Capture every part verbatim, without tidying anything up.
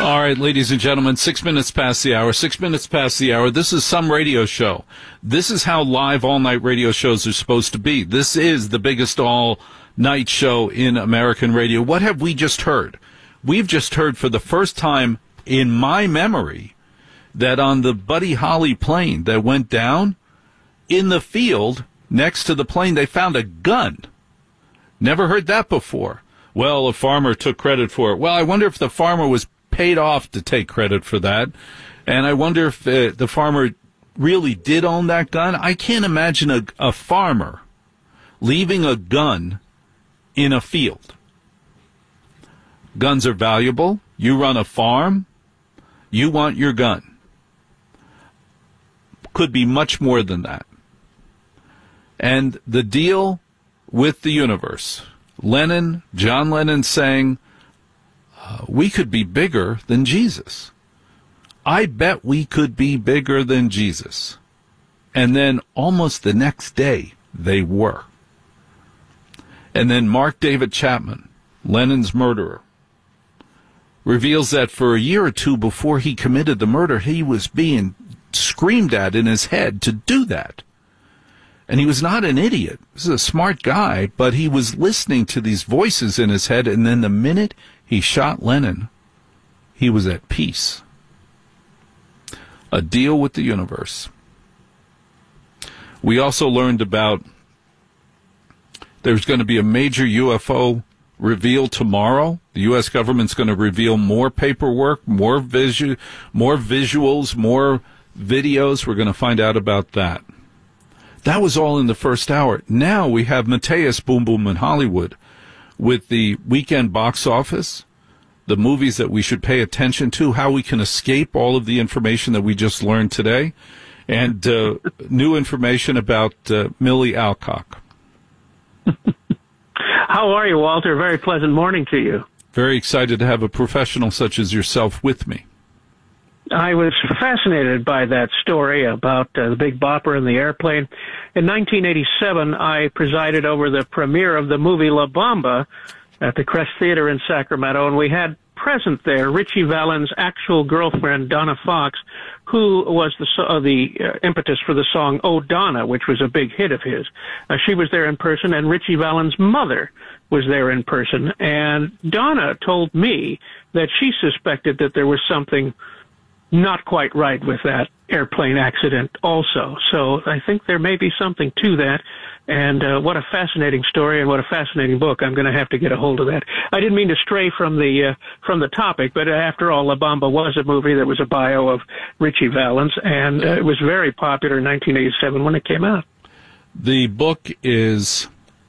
All right, ladies and gentlemen, six minutes past the hour, six minutes past the hour. This is some radio show. This is how live all-night radio shows are supposed to be. This is the biggest all-night show in American radio. What have we just heard? We've just heard for the first time in my memory that on the Buddy Holly plane that went down, in the field next to the plane, they found a gun. Never heard that before. Well, a farmer took credit for it. Well, I wonder if the farmer was paid off to take credit for that. And I wonder if uh, the farmer really did own that gun. I can't imagine a, a farmer leaving a gun in a field. Guns are valuable. You run a farm. You want your gun. Could be much more than that. And the deal with the universe, Lennon, John Lennon saying, uh, we could be bigger than Jesus. I bet we could be bigger than Jesus. And then almost the next day, they were. And then Mark David Chapman, Lennon's murderer, reveals that for a year or two before he committed the murder, he was being screamed at in his head to do that. And he was not an idiot. This is a smart guy, but he was listening to these voices in his head, and then the minute he shot Lennon, he was at peace. A deal with the universe. We also learned about there's going to be a major U F O reveal tomorrow. The U S government's going to reveal more paperwork, more visu- more visuals, more videos. We're going to find out about that. That was all in the first hour. Now we have Mateus Boom Boom in Hollywood with the weekend box office, the movies that we should pay attention to, how we can escape all of the information that we just learned today, and uh, new information about uh, Millie Alcock. How are you, Walter? Very pleasant morning to you. Very excited to have a professional such as yourself with me. I was fascinated by that story about uh, the Big Bopper and the airplane. In nineteen eighty-seven, I presided over the premiere of the movie La Bamba at the Crest Theater in Sacramento, and we had present there Richie Valens' actual girlfriend, Donna Fox, who was the, uh, the uh, impetus for the song Oh Donna, which was a big hit of his. Uh, she was there in person, and Richie Valens' mother was there in person. And Donna told me that she suspected that there was something not quite right with that airplane accident also. So I think there may be something to that. And uh, what a fascinating story and what a fascinating book. I'm going to have to get a hold of that. I didn't mean to stray from the uh, from the topic, but after all, La Bamba was a movie that was a bio of Richie Valens, and uh, it was very popular in nineteen eighty-seven when it came out. The book is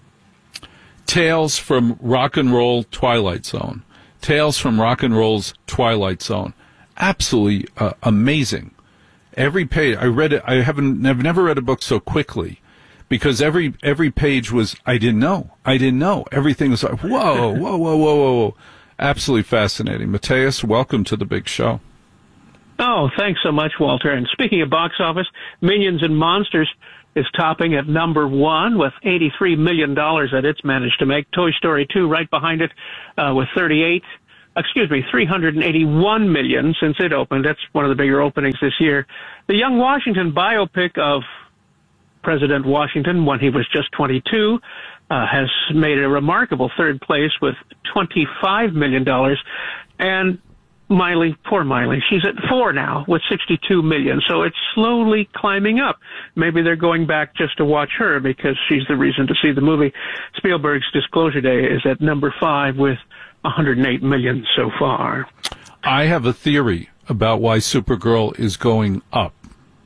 Tales from Rock and Roll Twilight Zone. Tales from Rock and Roll's Twilight Zone. Absolutely uh, amazing. Every page, I read it, I haven't, I've never read a book so quickly, because every every page was, I didn't know, I didn't know. Everything was like, whoa, whoa, whoa, whoa, whoa, whoa. Absolutely fascinating. Mateus, welcome to the big show. Oh, thanks so much, Walter. And speaking of box office, Minions and Monsters is topping at number one with eighty-three million dollars that it's managed to make. Toy Story two right behind it uh, with thirty-eight. Excuse me, three hundred eighty-one million dollars since it opened. That's one of the bigger openings this year. The Young Washington biopic of President Washington, when he was just twenty-two, uh, has made a remarkable third place with twenty-five million dollars. And Miley, poor Miley, she's at four now with sixty-two million dollars. So it's slowly climbing up. Maybe they're going back just to watch her because she's the reason to see the movie. Spielberg's Disclosure Day is at number five with one hundred eight million dollars so far. I have a theory about why Supergirl is going up.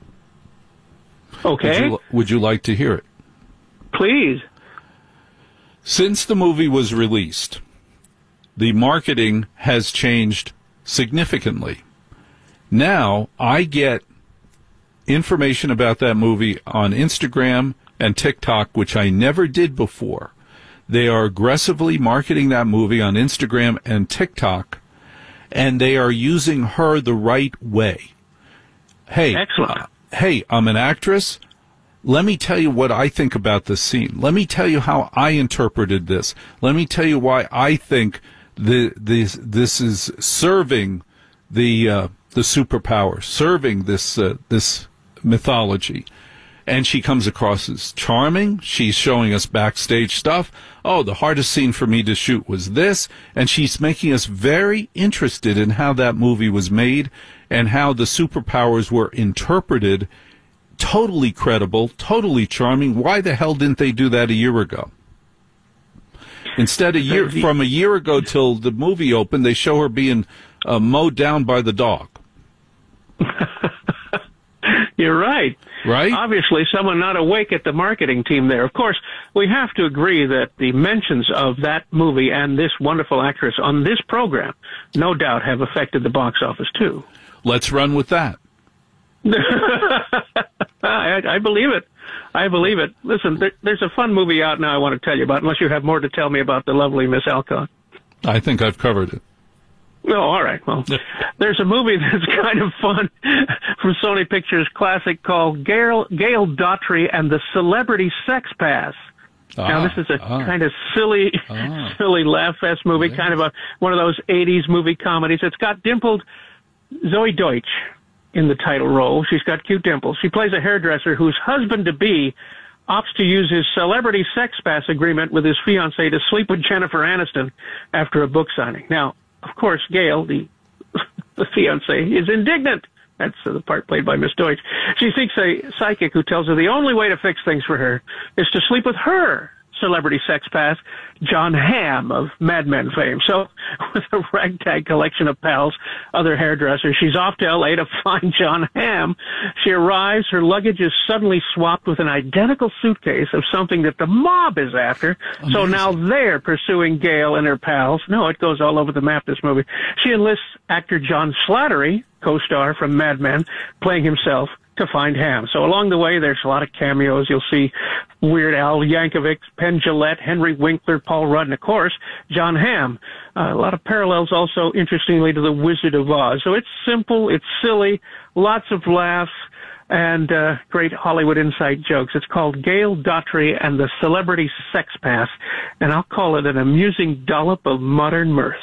Okay. Would you, would you like to hear it? Please. Since the movie was released, the marketing has changed significantly. Now I get information about that movie on Instagram and TikTok, which I never did before. They are aggressively marketing that movie on Instagram and TikTok, and they are using her the right way. Hey, Excellent. Uh, hey, I'm an actress. Let me tell you what I think about this scene. Let me tell you how I interpreted this. Let me tell you why I think the, this, this is serving the uh, the superpower, serving this uh, this mythology. And she comes across as charming. She's showing us backstage stuff. Oh, the hardest scene for me to shoot was this. And she's making us very interested in how that movie was made and how the superpowers were interpreted. Totally credible, totally charming. Why the hell didn't they do that a year ago? Instead, a year from a year ago till the movie opened, they show her being uh, mowed down by the dog. You're right. Right? Obviously, someone not awake at the marketing team there. Of course, we have to agree that the mentions of that movie and this wonderful actress on this program, no doubt, have affected the box office, too. Let's run with that. I, I believe it. I believe it. Listen, there, there's a fun movie out now I want to tell you about, unless you have more to tell me about the lovely Miss Alcott. I think I've covered it. Oh, all right. Well, there's a movie that's kind of fun from Sony Pictures Classic called Gail, Gail Daughtry and the Celebrity Sex Pass. Ah, now, this is a ah, kind of silly, ah, silly laugh-fest movie, yes. kind of a one of those eighties movie comedies. It's got dimpled Zoe Deutsch in the title role. She's got cute dimples. She plays a hairdresser whose husband-to-be opts to use his celebrity sex pass agreement with his fiancée to sleep with Jennifer Aniston after a book signing. Now, of course, Gail, the the fiancée, is indignant. That's the part played by Miss Deutsch. She seeks a psychic who tells her the only way to fix things for her is to sleep with her celebrity sex pass, John Hamm of Mad Men fame. So, with a ragtag collection of pals, other hairdressers, she's off to L A to find John Hamm. She arrives, her luggage is suddenly swapped with an identical suitcase of something that the mob is after. Amazing. So now they're pursuing Gail and her pals. No, it goes all over the map, this movie. She enlists actor John Slattery, co-star from Mad Men, playing himself, to find Hamm. So along the way, there's a lot of cameos. You'll see Weird Al Yankovic, Penn Jillette, Henry Winkler, Paul Rudd, and of course, John Hamm. Uh, a lot of parallels also, interestingly, to The Wizard of Oz. So it's simple, it's silly, lots of laughs, and uh, great Hollywood inside jokes. It's called Gail Daughtry and the Celebrity Sex Pass, and I'll call it an amusing dollop of modern mirth.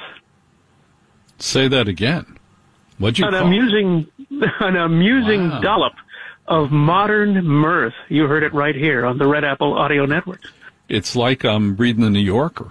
Say that again. What'd you an call amusing, it? An amusing Wow. dollop of modern mirth. You heard it right here on the Red Apple Audio Network. It's like I'm reading the New Yorker.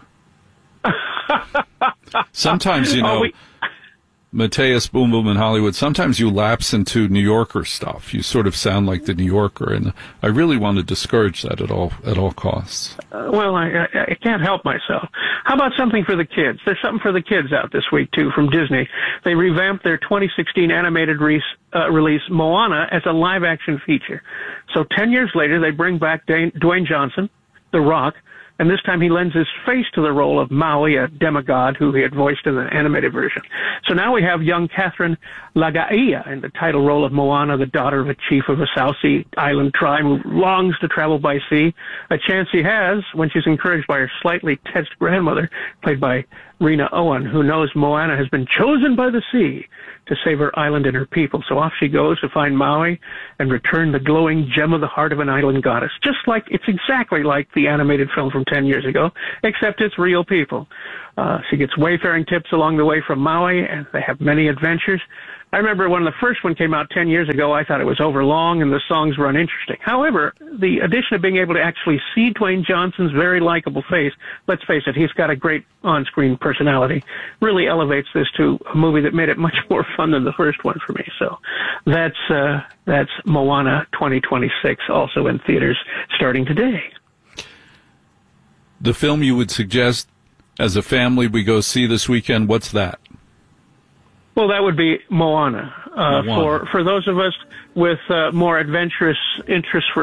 Sometimes, you know, oh, we- Mateus Boom Boom in Hollywood, sometimes you lapse into New Yorker stuff. You sort of sound like the New Yorker, and I really want to discourage that at all at all costs. Uh, well, I, I, I can't help myself. How about something for the kids? There's something for the kids out this week, too, from Disney. They revamped their twenty sixteen animated re- uh, release, Moana, as a live-action feature. So ten years later, they bring back Dane, Dwayne Johnson, The Rock, and this time he lends his face to the role of Maui, a demigod who he had voiced in the animated version. So now we have young Catherine Lagaia in the title role of Moana, the daughter of a chief of a South Sea island tribe who longs to travel by sea, a chance he has when she's encouraged by her slightly tensed grandmother, played by Rena Owen, who knows Moana has been chosen by the sea to save her island and her people. So off she goes to find Maui and return the glowing gem of the heart of an island goddess. Just like, it's exactly like the animated film from ten years ago, except it's real people. Uh, she gets wayfaring tips along the way from Maui, and they have many adventures. I remember when the first one came out ten years ago, I thought it was overlong and the songs were uninteresting. However, the addition of being able to actually see Dwayne Johnson's very likable face, let's face it, he's got a great on-screen personality, really elevates this to a movie that made it much more fun than the first one for me. So that's, uh, that's Moana twenty twenty-six, also in theaters starting today. The film you would suggest as a family we go see this weekend, what's that? Well, that would be Moana. Uh, Moana. For for those of us with uh, more adventurous interests for